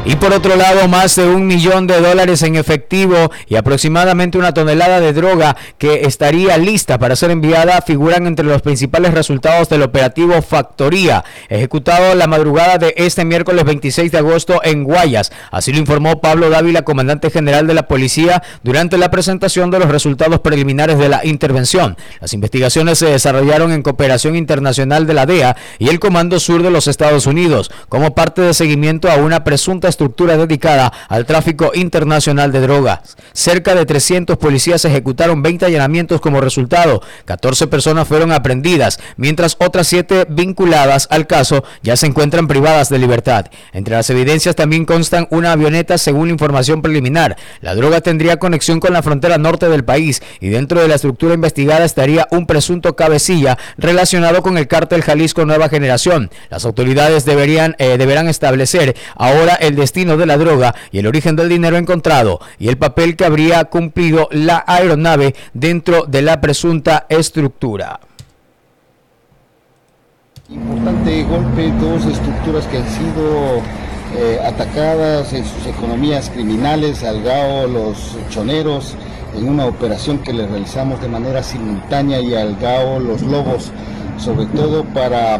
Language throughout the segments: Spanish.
Y por otro lado, más de $1 millón en efectivo y aproximadamente 1 tonelada de droga que estaría lista para ser enviada figuran entre los principales resultados del operativo Factoría, ejecutado la madrugada de este miércoles 26 de agosto en Guayas. Así lo informó Pablo Dávila, comandante general de la policía, durante la presentación de los resultados preliminares de la intervención. Las investigaciones se desarrollaron en cooperación internacional de la DEA y el Comando Sur de los Estados Unidos, como parte de seguimiento a una presunta estructura dedicada al tráfico internacional de drogas. Cerca de 300 policías ejecutaron 20 allanamientos como resultado. 14 personas fueron aprehendidas, mientras otras 7 vinculadas al caso ya se encuentran privadas de libertad. Entre las evidencias también constan una avioneta, según la información preliminar. La droga tendría conexión con la frontera norte del país y dentro de la estructura investigada estaría un presunto cabecilla relacionado con el cártel Jalisco Nueva Generación. Las autoridades deberán establecer ahora el destino de la droga y el origen del dinero encontrado y el papel que habría cumplido la aeronave dentro de la presunta estructura. Importante golpe, 2 estructuras que han sido atacadas en sus economías criminales, Algao, los choneros, en una operación que le realizamos de manera simultánea, y Algao, los lobos, sobre todo para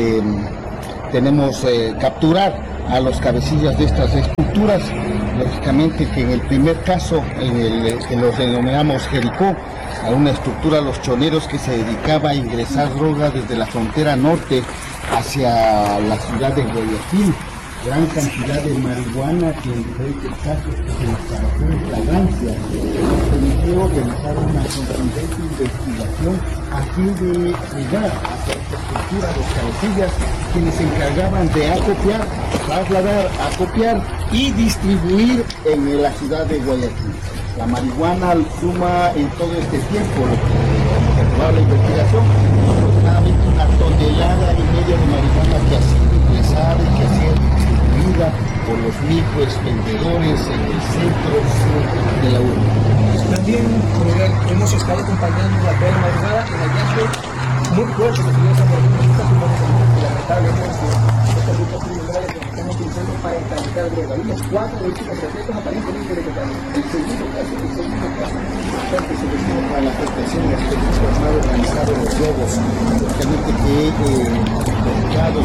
capturar a los cabecillas de estas estructuras. Lógicamente que en el primer caso, que los denominamos Jericó, a una estructura, los choneros, que se dedicaba a ingresar droga desde la frontera norte hacia la ciudad de Guayaquil, gran cantidad de marihuana que en diferentes casos se les trabajó en flagrancia. Se permitió realizar una contundente investigación a fin de llegar a esta estructura, los cabecillas, quienes se encargaban de acopiar, trasladar, acopiar y distribuir en la ciudad de Guayaquil. La marihuana suma en todo este tiempo, lo que hemos la investigación, aproximadamente 1,5 toneladas de marihuana que ha sido ingresada y que ha sido distribuida por los microexpendedores en el centro sur de la urbe. También hemos estado acompañando la pena madrugada en hallazgo muy fuerte que se dio esa morfina, como lamentablemente estos grupos criminales que están utilizando para encargar droga. Vimos 4 vehículos secretos aparentemente de Cocali. El segundo caso importante se destinó para la protección de este grupo armado organizado de los lobos, lógicamente que dedicados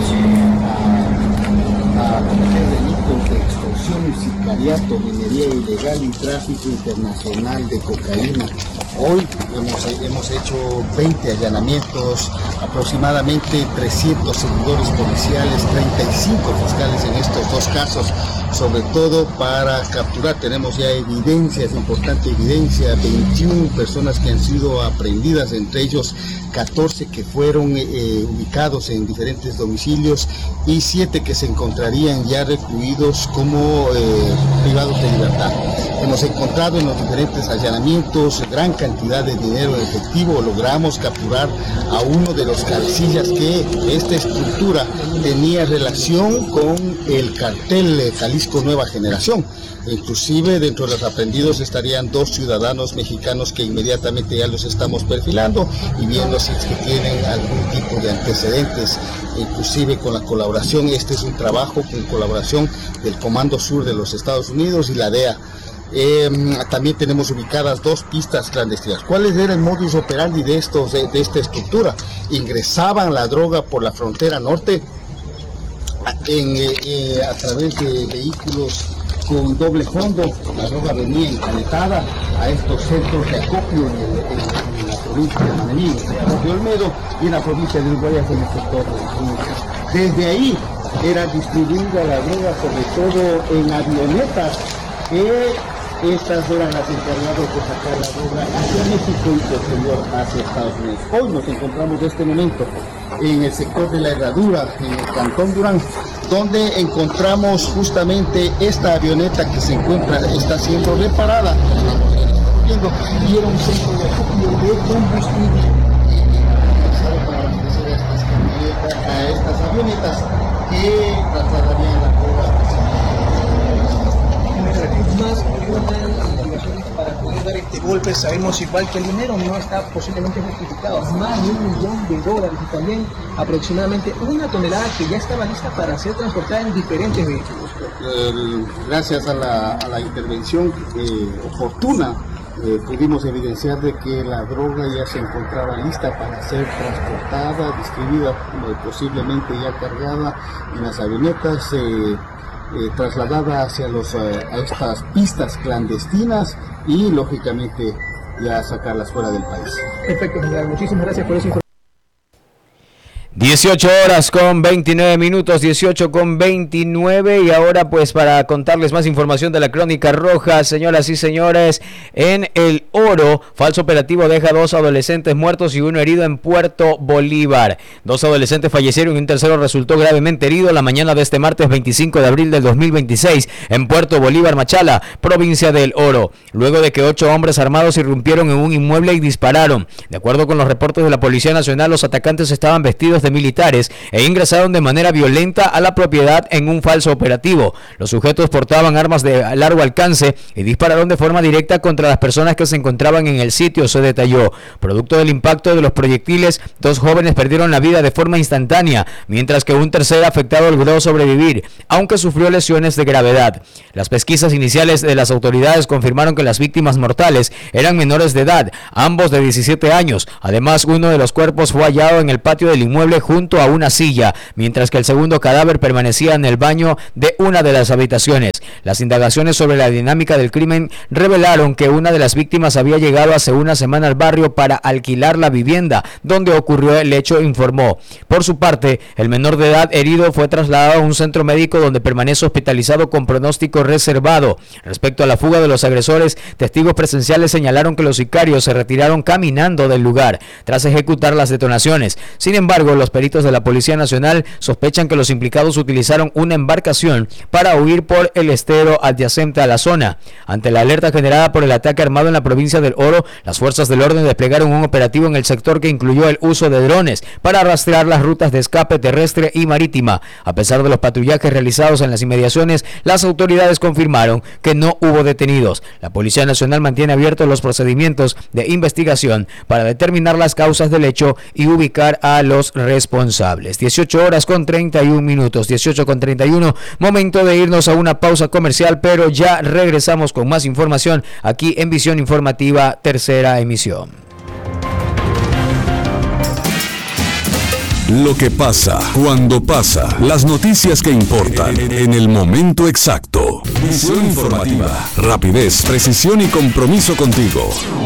a cometer delitos de extorsión y sicariato, minería ilegal y tráfico internacional de cocaína. Hoy hemos hecho 20 allanamientos, aproximadamente 300 seguidores policiales, 35 fiscales en estos 2 casos, sobre todo para capturar. Tenemos ya evidencias, importante evidencia, 21 personas que han sido aprehendidas, entre ellos 14 que fueron ubicados en diferentes domicilios y 7 que se encontrarían ya recluidos como privados de libertad. Hemos encontrado en los diferentes allanamientos gran cantidad de dinero en efectivo. Logramos capturar a uno de los cabecillas que esta estructura tenía relación con el cartel Jalisco Nueva Generación. Inclusive dentro de los aprendidos estarían 2 ciudadanos mexicanos que inmediatamente ya los estamos perfilando y viendo si es que tienen algún tipo de antecedentes, inclusive con la colaboración. Este es un trabajo con colaboración del Comando Sur de los Estados Unidos y la DEA. También tenemos ubicadas 2 pistas clandestinas. ¿Cuál era el modus operandi de esta estructura? Ingresaban la droga por la frontera norte a través de vehículos con doble fondo. La droga venía encaletada a estos centros de acopio en la provincia de Manabí, en el sector de Olmedo, y en la provincia de Guayas, en el sector de Desde ahí era distribuida la droga, sobre todo en avionetas, estas eran las encargadas de sacar la droga hacia México y posterior hacia Estados Unidos. Hoy nos encontramos en este momento en el sector de la Herradura, en el Cantón Durán, donde encontramos justamente esta avioneta que se está siendo reparada, y era un centro de acopio de combustible para abastecer a estas avionetas que trasladarían la droga. Más investigaciones para poder dar este golpes sabemos igual que el dinero no está posiblemente justificado. Más de $1 millón y también aproximadamente 1 tonelada que ya estaba lista para ser transportada en diferentes vehículos. Gracias a la intervención oportuna, pudimos evidenciar de que la droga ya se encontraba lista para ser transportada, distribuida, posiblemente ya cargada en las avionetas, trasladada hacia a estas pistas clandestinas y lógicamente ya sacarlas fuera del país. Perfecto, general. Muchísimas gracias por esa información. 18 horas con 29 minutos, 18 con 29, y ahora pues para contarles más información de la Crónica Roja, señoras y señores, en El Oro, falso operativo deja 2 adolescentes muertos y 1 herido en Puerto Bolívar. 2 adolescentes fallecieron y un tercero resultó gravemente herido la mañana de este martes 25 de abril del 2026 en Puerto Bolívar, Machala, provincia del Oro, luego de que 8 hombres armados irrumpieron en un inmueble y dispararon. De acuerdo con los reportes de la Policía Nacional, los atacantes estaban vestidos de militares e ingresaron de manera violenta a la propiedad en un falso operativo. Los sujetos portaban armas de largo alcance y dispararon de forma directa contra las personas que se encontraban en el sitio, se detalló. Producto del impacto de los proyectiles, 2 jóvenes perdieron la vida de forma instantánea, mientras que un tercer afectado logró sobrevivir, aunque sufrió lesiones de gravedad. Las pesquisas iniciales de las autoridades confirmaron que las víctimas mortales eran menores de edad, ambos de 17 años. Además, uno de los cuerpos fue hallado en el patio del inmueble junto a una silla, mientras que el segundo cadáver permanecía en el baño de una de las habitaciones. Las indagaciones sobre la dinámica del crimen revelaron que una de las víctimas había llegado hace una semana al barrio para alquilar la vivienda donde ocurrió el hecho, informó. Por su parte, el menor de edad herido fue trasladado a un centro médico donde permanece hospitalizado con pronóstico reservado. Respecto a la fuga de los agresores, testigos presenciales señalaron que los sicarios se retiraron caminando del lugar tras ejecutar las detonaciones. Sin embargo, los peritos de la Policía Nacional sospechan que los implicados utilizaron una embarcación para huir por el estero adyacente a la zona. Ante la alerta generada por el ataque armado en la provincia del Oro, las fuerzas del orden desplegaron un operativo en el sector que incluyó el uso de drones para rastrear las rutas de escape terrestre y marítima. A pesar de los patrullajes realizados en las inmediaciones, las autoridades confirmaron que no hubo detenidos. La Policía Nacional mantiene abiertos los procedimientos de investigación para determinar las causas del hecho y ubicar a los responsables. 18 horas con 31 minutos, 18 con 31, momento de irnos a una pausa comercial, pero ya regresamos con más información aquí en Visión Informativa, tercera emisión. Lo que pasa, cuando pasa, las noticias que importan, en el momento exacto. Visión Informativa, rapidez, precisión y compromiso contigo.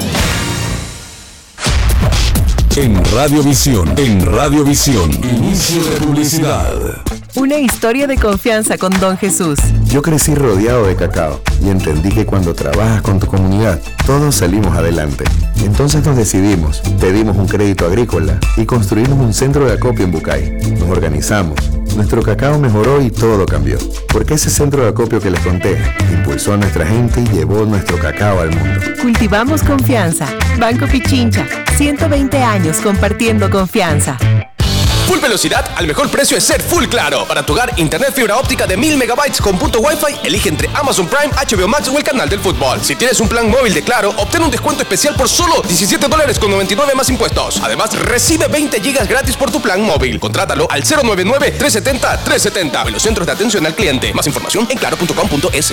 En Radiovisión, inicio de publicidad. Una historia de confianza con Don Jesús. Yo crecí rodeado de cacao y entendí que cuando trabajas con tu comunidad, todos salimos adelante. Entonces nos decidimos, pedimos un crédito agrícola y construimos un centro de acopio en Bucay. Nos organizamos, nuestro cacao mejoró y todo cambió. Porque ese centro de acopio que les conté impulsó a nuestra gente y llevó nuestro cacao al mundo. Cultivamos confianza. Banco Pichincha, 120 años compartiendo confianza. Full velocidad al mejor precio es ser Full Claro. Para tu hogar, internet fibra óptica de 1000 megabytes con punto Wi-Fi, elige entre Amazon Prime, HBO Max o el canal del fútbol. Si tienes un plan móvil de Claro, obtén un descuento especial por solo $17.99 más impuestos. Además, recibe 20 gigas gratis por tu plan móvil. Contrátalo al 099-370-370. Velocentros de atención al cliente. Más información en claro.com.es.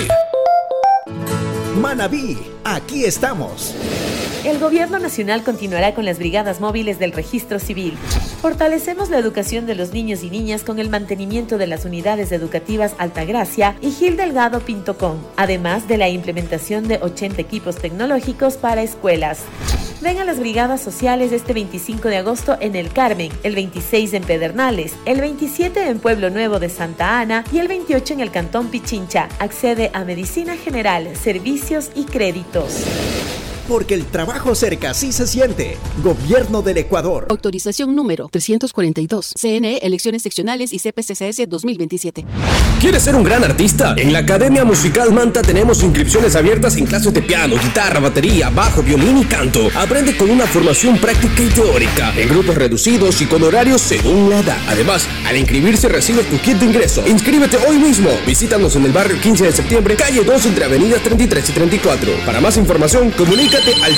Manabí, aquí estamos. El Gobierno Nacional continuará con las brigadas móviles del Registro Civil. Fortalecemos la educación de los niños y niñas con el mantenimiento de las unidades educativas Altagracia y Gil Delgado Pintocón, además de la implementación de 80 equipos tecnológicos para escuelas. Ven a las brigadas sociales este 25 de agosto en El Carmen, el 26 en Pedernales, el 27 en Pueblo Nuevo de Santa Ana y el 28 en el Cantón Pichincha. Accede a Medicina General, Servicios y Créditos. Porque el trabajo cerca sí se siente. Gobierno del Ecuador. Autorización número 342. CNE, Elecciones Seccionales y CPCCS 2027. ¿Quieres ser un gran artista? En la Academia Musical Manta tenemos inscripciones abiertas en clases de piano, guitarra, batería, bajo, violín y canto. Aprende con una formación práctica y teórica, en grupos reducidos y con horarios según la edad. Además, al inscribirse recibes tu kit de ingreso. Inscríbete hoy mismo. Visítanos en el barrio 15 de septiembre, calle 2 entre avenidas 33 y 34. Para más información, comunícate Comunícate al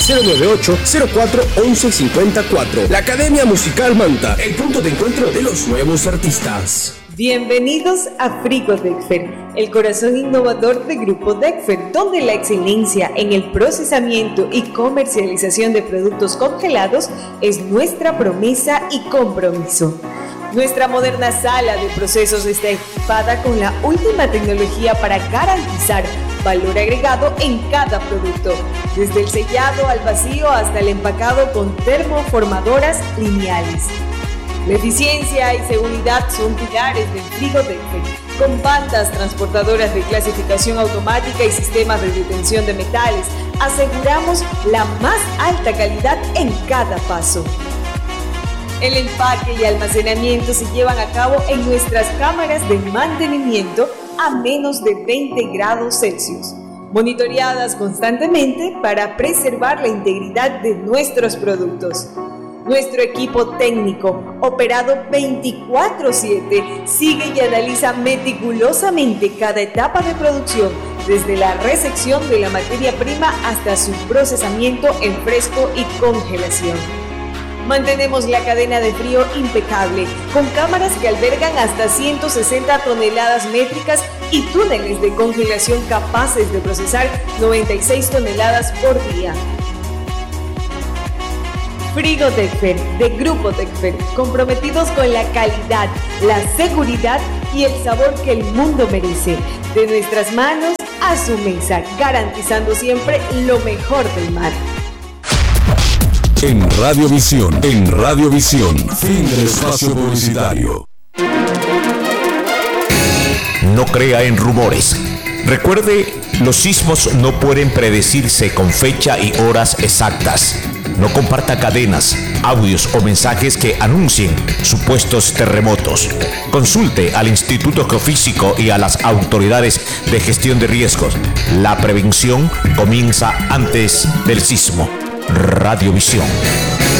098-04-1154. La Academia Musical Manta, el punto de encuentro de los nuevos artistas. Bienvenidos a Frigo Dexfer, el corazón innovador de Grupo Dexfer, donde la excelencia en el procesamiento y comercialización de productos congelados es nuestra promesa y compromiso. Nuestra moderna sala de procesos está equipada con la última tecnología para garantizar valor agregado en cada producto, desde el sellado al vacío hasta el empacado con termoformadoras lineales. La eficiencia y seguridad son pilares del Frigo Dexfer, con bandas transportadoras de clasificación automática y sistemas de detención de metales. Aseguramos la más alta calidad en cada paso. El empaque y almacenamiento se llevan a cabo en nuestras cámaras de mantenimiento a menos de 20 grados Celsius, monitoreadas constantemente para preservar la integridad de nuestros productos. Nuestro equipo técnico, operado 24/7, sigue y analiza meticulosamente cada etapa de producción, desde la recepción de la materia prima hasta su procesamiento en fresco y congelación. Mantenemos la cadena de frío impecable, con cámaras que albergan hasta 160 toneladas métricas y túneles de congelación capaces de procesar 96 toneladas por día. Frigo Dexfer, de Grupo Dexfer, comprometidos con la calidad, la seguridad y el sabor que el mundo merece. De nuestras manos a su mesa, garantizando siempre lo mejor del mar. En Radiovisión, fin del espacio publicitario. No crea en rumores. Recuerde, los sismos no pueden predecirse con fecha y horas exactas. No comparta cadenas, audios o mensajes que anuncien supuestos terremotos. Consulte al Instituto Geofísico y a las autoridades de gestión de riesgos. La prevención comienza antes del sismo. Radiovisión.